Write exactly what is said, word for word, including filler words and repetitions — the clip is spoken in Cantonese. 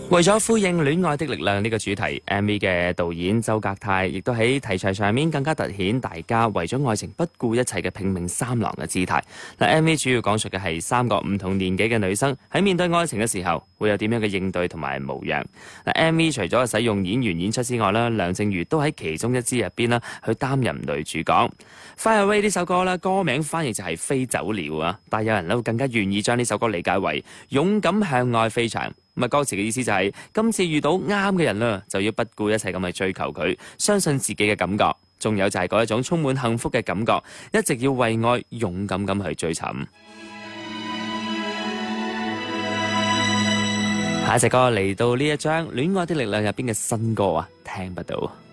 為咗呼應戀愛的力量呢個主題 ，M V 嘅導演周格泰亦都喺題材上面更加凸顯大家為咗愛情不顧一切嘅拼命三郎嘅姿態。嗱，M V 主要講述嘅係三個唔同年紀嘅女生喺面對愛情嘅時候會有點樣嘅應對同埋模樣。嗱，M V 除咗使用演員演出之外啦，梁靜茹都喺其中一支入邊啦去擔任女主角。Fire Away 呢首歌啦，歌名翻譯就係飛走了啊，但有人咧會更加願意將呢首歌理解為勇敢向愛飛翔。咁啊，歌詞嘅意思就係、是、今次遇到啱嘅人啦，就要不顧一切咁去追求佢，相信自己嘅感覺。仲有就係嗰一種充滿幸福嘅感覺，一直要為愛勇敢咁去追尋。下一隻歌嚟到呢一張《戀愛的力量》入邊嘅新歌啊，聽不到。